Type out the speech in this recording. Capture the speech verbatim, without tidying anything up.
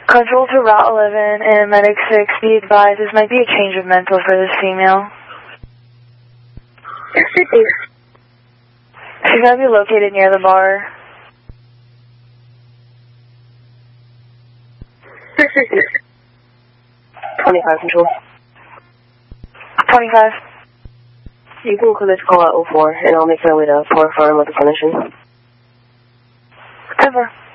Control to Route eleven and Medic six, be advised this might be a change of mental for this female. She's going to be located near the bar. twenty-five Control. twenty-five. You can call this call at oh four, and I'll make my way to Port Farm with the clinician. ten four.